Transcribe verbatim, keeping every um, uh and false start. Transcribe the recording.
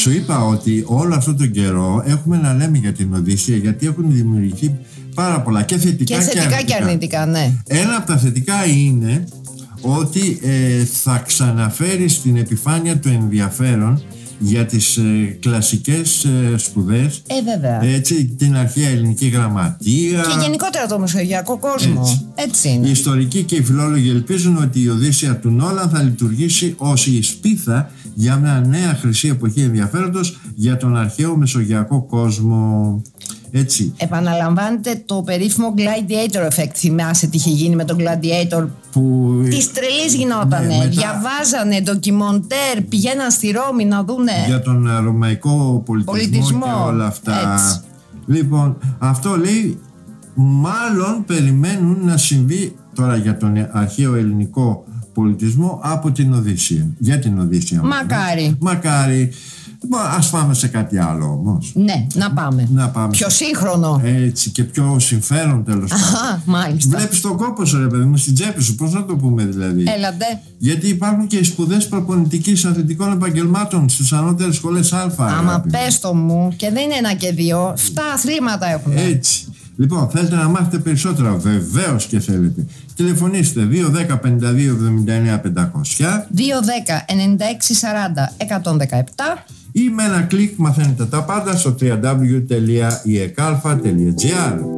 σου είπα ότι όλο αυτόν τον καιρό έχουμε να λέμε για την Οδύσσεια, γιατί έχουν δημιουργηθεί πάρα πολλά και θετικά και, και, αρνητικά. και αρνητικά, ναι. Ένα από τα θετικά είναι ότι ε, θα ξαναφέρει στην επιφάνεια το ενδιαφέρον για τις ε, κλασικές ε, σπουδές, ε, βέβαια. Έτσι, την αρχαία ελληνική γραμματεία και γενικότερα το μεσογειακό κόσμο. Έτσι. Έτσι είναι. Οι ιστορικοί και οι φιλόλογοι ελπίζουν ότι η Οδύσσεια του Νόλαν θα λειτουργήσει ως η σπίθα για μια νέα χρυσή εποχή ενδιαφέροντος για τον αρχαίο μεσογειακό κόσμο. Έτσι. Επαναλαμβάνεται το περίφημο Gladiator effect. Θυμάσαι τι είχε γίνει με τον Gladiator που... της τρελής γινότανε. Ναι, μετά... Διαβάζανε ντοκιμοντέρ, πηγαίναν στη Ρώμη να δούνε για τον ρωμαϊκό πολιτισμό, πολιτισμό και όλα αυτά. Έτσι. Λοιπόν, αυτό λέει μάλλον περιμένουν να συμβεί τώρα για τον αρχαίο ελληνικό πολιτισμό από την Οδύσσεια. Για την Οδύσσεια. Μακάρι. Μακάρι. Ας πάμε σε κάτι άλλο όμως. Ναι, να πάμε. Να πάμε. Πιο σύγχρονο. Έτσι, και πιο συμφέρον τέλος πάντων. Αχα, μάλιστα. Βλέπεις τον κόπο σου, ρε παιδί μου, στην τσέπη σου. Πώς να το πούμε δηλαδή. Έλατε. Γιατί υπάρχουν και οι σπουδές προπονητικής αθλητικών επαγγελμάτων στις ανώτερες σχολές Α. Άμα πες το μου, και δεν είναι ένα και δύο, εφτά αθλήματα έχουν. Έτσι. Λοιπόν, θέλετε να μάθετε περισσότερα? Βεβαίως και θέλετε. Τηλεφωνήστε δύο ένα μηδέν πέντε δύο εβδομήντα εννέα πεντακόσια δύο ένα μηδέν ενενήντα έξι σαράντα εκατόν δεκαεπτά ή με ένα κλικ μαθαίνετε τα πάντα στο double-u double-u double-u τελεία ι εκ αλφα τελεία τζι άρ.